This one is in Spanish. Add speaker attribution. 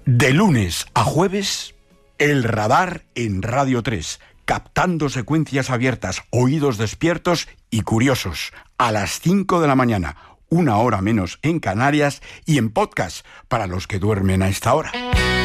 Speaker 1: De lunes a jueves, El Radar en Radio 3, captando secuencias abiertas, oídos despiertos y curiosos, a las 5 de la mañana, 1 hora menos en Canarias, y en podcast para los que duermen a esta hora.